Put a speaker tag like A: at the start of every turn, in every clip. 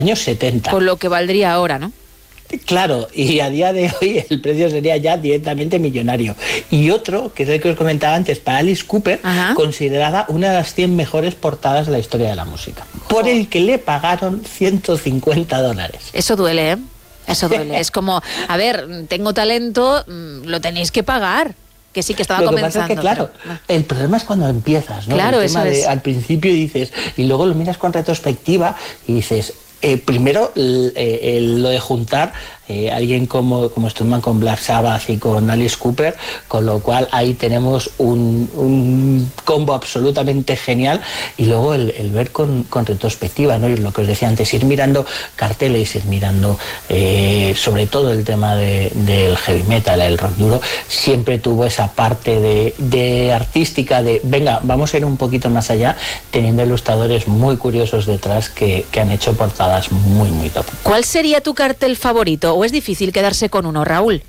A: años 70.
B: Con lo que valdría ahora, ¿no?
A: Claro, y a día de hoy el precio sería ya directamente millonario. Y otro, que es el que os comentaba antes, para Alice Cooper, considerada una de las 100 mejores portadas de la historia de la música, por el que le pagaron $150.
B: Eso duele, ¿eh? Eso duele. Es como, a ver, tengo talento, lo tenéis que pagar. Que sí, que estaba comenzando.
A: Lo que pasa es que, claro, el problema es cuando empiezas, ¿no?
B: Claro,
A: el tema
B: eso es.
A: Al principio dices, y luego lo miras con retrospectiva y dices, primero lo de juntar alguien como Stuntman con Black Sabbath y con Alice Cooper, con lo cual ahí tenemos un combo absolutamente genial, y luego el ver con retrospectiva, ¿no? Y lo que os decía antes, ir mirando carteles, ir mirando sobre todo el tema del heavy metal, el rock duro, siempre tuvo esa parte de artística, de venga, vamos a ir un poquito más allá, teniendo ilustradores muy curiosos detrás que han hecho portadas muy, muy top.
B: ¿Cuál sería tu cartel favorito? ¿O es difícil quedarse con uno, Raúl?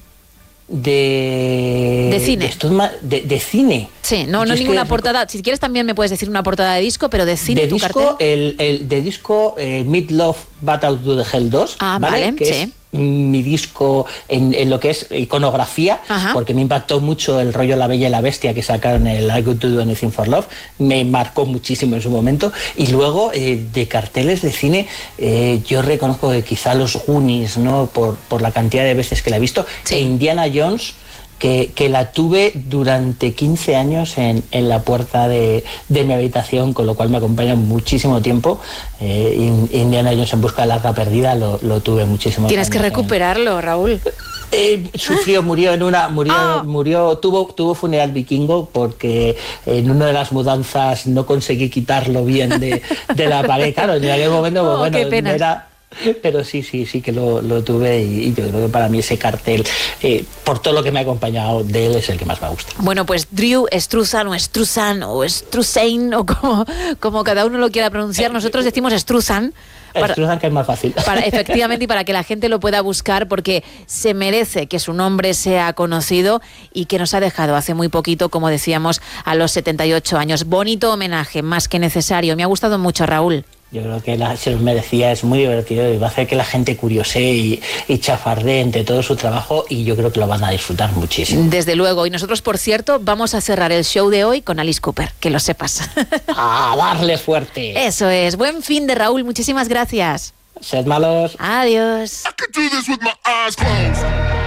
A: De
B: cine.
A: De cine.
B: Sí, no ninguna portada. Si quieres también me puedes decir una portada de disco, pero de cine, tu
A: disco,
B: cartel.
A: De disco Meat Loaf Battle to the Hell 2, ¿vale? Que sí. Es mi disco en lo que es iconografía, porque me impactó mucho el rollo La Bella y la Bestia que sacaron el I Could Do Anything for Love, me marcó muchísimo en su momento. Y luego de carteles de cine, yo reconozco que quizá los Goonies, ¿no? por la cantidad de veces que la he visto, e Indiana Jones, que la tuve durante 15 años en la puerta de mi habitación, con lo cual me acompaña muchísimo tiempo. Indiana Jones en busca de la arca perdida lo tuve muchísimo.
B: Tienes que recuperarlo, Raúl.
A: Murió tuvo funeral vikingo, porque en una de las mudanzas no conseguí quitarlo bien de la pared. Claro, en aquel momento, pues, bueno,
B: qué pena.
A: era... Pero sí que lo tuve, y yo creo que para mí ese cartel, por todo lo que me ha acompañado de él, es el que más me gusta.
B: Bueno, pues Drew Struzan o Struzan o Struzain, o como cada uno lo quiera pronunciar, nosotros decimos Struzan.
A: Struzan, que es más fácil.
B: Efectivamente, y para que la gente lo pueda buscar, porque se merece que su nombre sea conocido, y que nos ha dejado hace muy poquito, como decíamos, a los 78 años. Bonito homenaje, más que necesario. Me ha gustado mucho, Raúl.
A: Yo creo que se los merecía, es muy divertido y va a hacer que la gente curiosee y chafardee entre todo su trabajo, y yo creo que lo van a disfrutar muchísimo.
B: Desde luego, y nosotros, por cierto, vamos a cerrar el show de hoy con Alice Cooper, que lo sepas.
A: ¡A darle fuerte!
B: Eso es. Buen fin de, Raúl, muchísimas gracias.
A: Sed malos.
B: Adiós.